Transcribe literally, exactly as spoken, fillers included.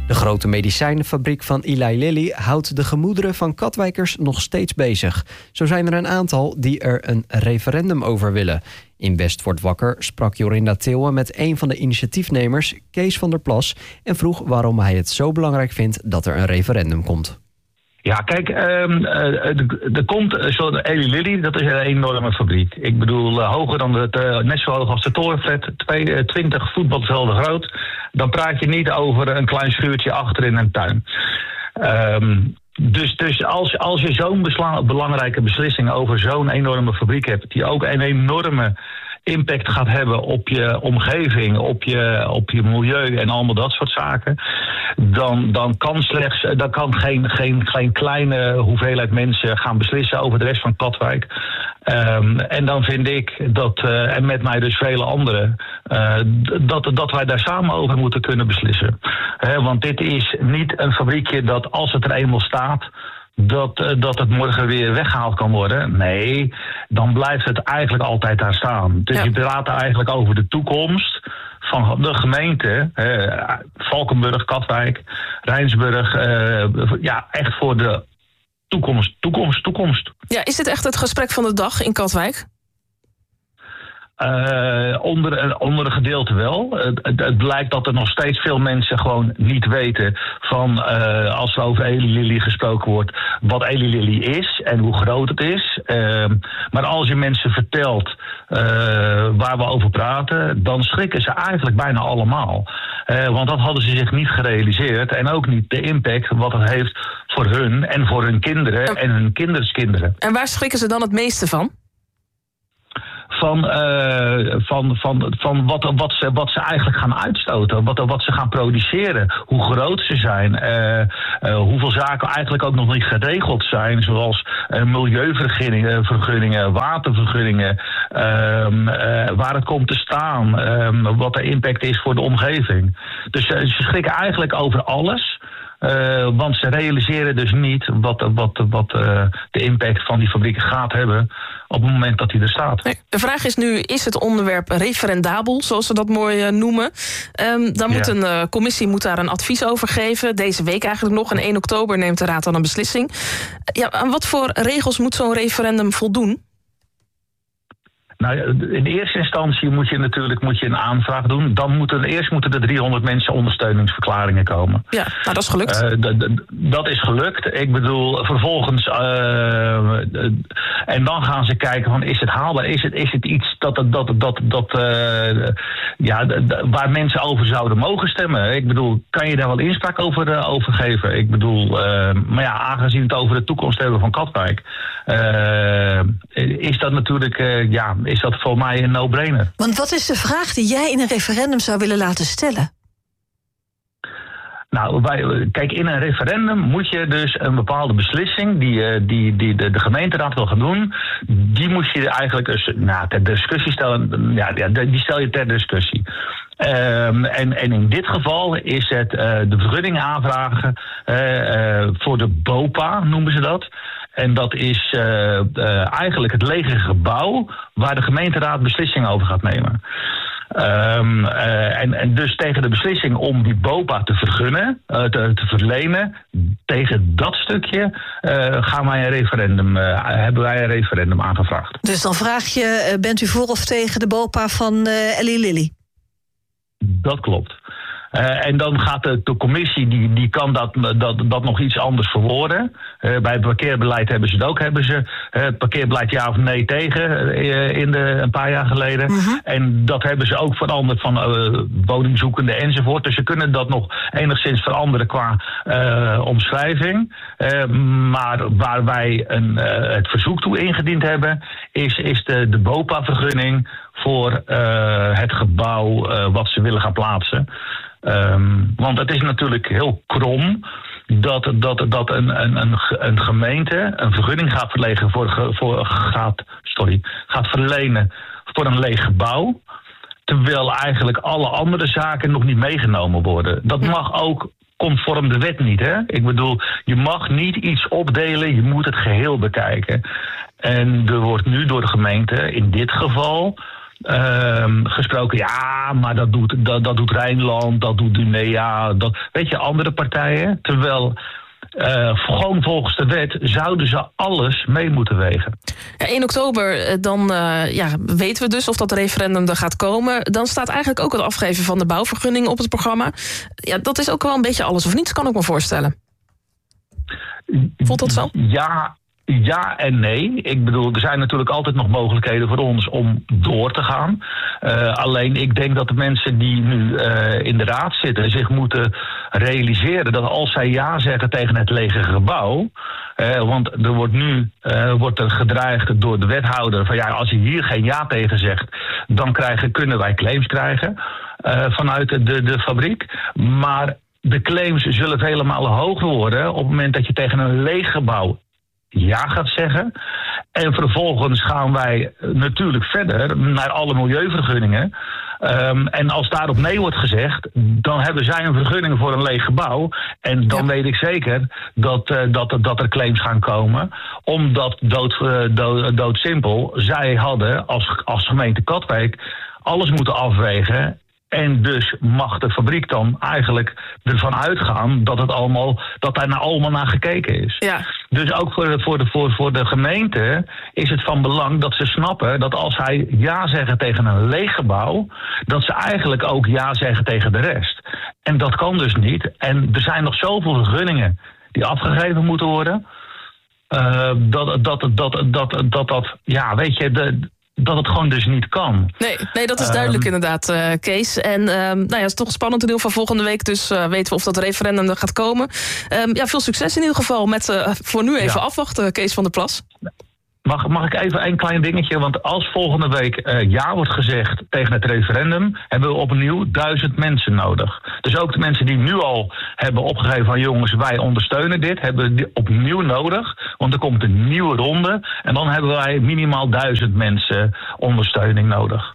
De grote medicijnenfabriek van Eli Lilly houdt de gemoederen van Katwijkers nog steeds bezig. Zo zijn er een aantal die er een referendum over willen. In West wordt wakker sprak Jorinda Theeuwen met een van de initiatiefnemers, Kees van der Plas, en vroeg waarom hij het zo belangrijk vindt dat er een referendum komt. Ja, kijk, um, uh, er komt zo'n Eli Lilly, dat is een enorme fabriek. Ik bedoel, uh, hoger dan het, uh, net zo hoog als de Torenflat, twintig voetbalvelden groot. Dan praat je niet over een klein schuurtje achter in een tuin. Um, dus dus als, als je zo'n besla- belangrijke beslissing over zo'n enorme fabriek hebt, die ook een enorme impact gaat hebben op je omgeving, op je, op je milieu en allemaal dat soort zaken, dan, dan kan slechts, dan kan geen, geen, geen kleine hoeveelheid mensen gaan beslissen over de rest van Katwijk. Um, en dan vind ik dat, uh, en met mij dus vele anderen, uh, dat, dat wij daar samen over moeten kunnen beslissen. He, want dit is niet een fabriekje dat als het er eenmaal staat, Dat, uh, dat het morgen weer weggehaald kan worden. Nee, dan blijft het eigenlijk altijd daar staan. Dus ja. Je praat eigenlijk over de toekomst van de gemeente. Uh, Valkenburg, Katwijk, Rijnsburg. Uh, ja, echt voor de toekomst, toekomst, toekomst. Ja, is dit echt het gesprek van de dag in Katwijk? Uh, onder, onder een gedeelte wel. Het, het, het blijkt dat er nog steeds veel mensen gewoon niet weten van, uh, als er over Eli Lilly gesproken wordt, wat Eli Lilly is en hoe groot het is. Uh, maar als je mensen vertelt uh, waar we over praten, dan schrikken ze eigenlijk bijna allemaal. Uh, want dat hadden ze zich niet gerealiseerd en ook niet de impact wat het heeft voor hun en voor hun kinderen en hun kinderskinderen. En waar schrikken ze dan het meeste van? Van, uh, van, van, van wat, wat, ze, wat ze eigenlijk gaan uitstoten, wat, wat ze gaan produceren, hoe groot ze zijn, uh, uh, hoeveel zaken eigenlijk ook nog niet geregeld zijn, zoals uh, milieuvergunningen, vergunningen, watervergunningen, uh, uh, waar het komt te staan, uh, wat de impact is voor de omgeving. Dus uh, ze schrikken eigenlijk over alles. Uh, want ze realiseren dus niet wat, wat, wat uh, de impact van die fabrieken gaat hebben op het moment dat die er staat. Nee, de vraag is nu, is het onderwerp referendabel, zoals ze dat mooi uh, noemen? Um, dan moet ja. een uh, commissie moet daar een advies over geven. Deze week eigenlijk nog. En één oktober neemt de Raad dan een beslissing. Ja, aan wat voor regels moet zo'n referendum voldoen? Nou, in eerste instantie moet je natuurlijk moet je een aanvraag doen. Dan moeten eerst moeten er driehonderd mensen ondersteuningsverklaringen komen. Ja, nou dat is gelukt. Uh, d- d- dat is gelukt. Ik bedoel, vervolgens uh, d- en dan gaan ze kijken van, is het haalbaar? Is het, is het iets dat, dat, dat, dat uh, ja, d- d- waar mensen over zouden mogen stemmen? Ik bedoel, kan je daar wel inspraak over, uh, over geven? Ik bedoel, uh, maar ja, aangezien het over de toekomst hebben van Katwijk, uh, is dat natuurlijk, uh, ja, is dat voor mij een no-brainer. Want wat is de vraag die jij in een referendum zou willen laten stellen? Nou, wij, kijk, in een referendum moet je dus een bepaalde beslissing die, die, die de, de gemeenteraad wil gaan doen, die moet je eigenlijk dus, nou, ter discussie stellen. Ja, die stel je ter discussie. Um, en, en in dit geval is het uh, de vergunning aanvragen uh, uh, voor de BOPA, noemen ze dat. En dat is uh, uh, eigenlijk het lege gebouw waar de gemeenteraad beslissingen over gaat nemen. Um, uh, en, en dus tegen de beslissing om die BOPA te vergunnen, uh, te, te verlenen, tegen dat stukje uh, gaan wij een referendum, uh, hebben wij een referendum aangevraagd. Dus dan vraag je, uh, bent u voor of tegen de BOPA van uh, Eli Lilly? Dat klopt. Uh, en dan gaat de, de commissie, die, die kan dat, dat, dat nog iets anders verwoorden. Uh, bij het parkeerbeleid hebben ze het ook. Hebben ze uh, het parkeerbeleid ja of nee tegen uh, in de, een paar jaar geleden. Uh-huh. En dat hebben ze ook veranderd van uh, woningzoekenden enzovoort. Dus ze kunnen dat nog enigszins veranderen qua uh, omschrijving. Uh, maar waar wij een, uh, het verzoek toe ingediend hebben, is, is de, de BOPA-vergunning voor uh, het gebouw uh, wat ze willen gaan plaatsen. Um, want het is natuurlijk heel krom dat, dat, dat een, een, een, een gemeente een vergunning gaat verlegen voor, voor gaat, sorry, gaat verlenen voor een leeg gebouw, terwijl eigenlijk alle andere zaken nog niet meegenomen worden. Dat mag ook conform de wet niet, hè? Ik bedoel, je mag niet iets opdelen, je moet het geheel bekijken. En er wordt nu door de gemeente in dit geval uh, gesproken. Ja, maar dat doet, dat, dat doet Rijnland, dat doet Dunea, dat, weet je, andere partijen. Terwijl uh, gewoon volgens de wet zouden ze alles mee moeten wegen. Ja, één oktober, dan uh, ja, weten we dus of dat referendum er gaat komen. Dan staat eigenlijk ook het afgeven van de bouwvergunning op het programma. Ja, dat is ook wel een beetje alles of niets, kan ik me voorstellen. Voelt dat zo? Ja, ja en nee. Ik bedoel, er zijn natuurlijk altijd nog mogelijkheden voor ons om door te gaan. Uh, alleen ik denk dat de mensen die nu uh, in de raad zitten zich moeten realiseren dat als zij ja zeggen tegen het lege gebouw, uh, want er wordt nu uh, wordt er gedreigd door de wethouder van ja, als je hier geen ja tegen zegt, dan krijgen, kunnen wij claims krijgen uh, vanuit de, de fabriek. Maar de claims zullen vele malen hoger worden op het moment dat je tegen een leeg gebouw ja gaat zeggen. En vervolgens gaan wij natuurlijk verder naar alle milieuvergunningen. Um, en als daarop nee wordt gezegd, dan hebben zij een vergunning voor een leeg gebouw. En dan ja. weet ik zeker dat, uh, dat, dat er claims gaan komen. Omdat dood, uh, dood, doodsimpel, zij hadden als, als gemeente Katwijk alles moeten afwegen. En dus mag de fabriek dan eigenlijk ervan uitgaan dat het allemaal, dat daar nou allemaal naar gekeken is. Ja. Dus ook voor de, voor, de, voor, voor de gemeente is het van belang dat ze snappen dat als zij ja zeggen tegen een leeg gebouw, dat ze eigenlijk ook ja zeggen tegen de rest. En dat kan dus niet. En er zijn nog zoveel vergunningen die afgegeven moeten worden. Uh, dat, dat, dat, dat, dat, dat, ja, weet je, de, dat het gewoon dus niet kan. Nee, nee dat is duidelijk um, inderdaad, uh, Kees. En um, nou ja, het is toch spannend een deel van volgende week. Dus uh, weten we of dat referendum er gaat komen. Um, ja, veel succes in ieder geval met uh, voor nu even ja. afwachten, Kees van der Plas. Mag, mag ik even een klein dingetje? Want als volgende week uh, ja wordt gezegd tegen het referendum, hebben we opnieuw duizend mensen nodig. Dus ook de mensen die nu al hebben opgegeven van jongens, wij ondersteunen dit, hebben we opnieuw nodig. Want er komt een nieuwe ronde. En dan hebben wij minimaal duizend mensen ondersteuning nodig.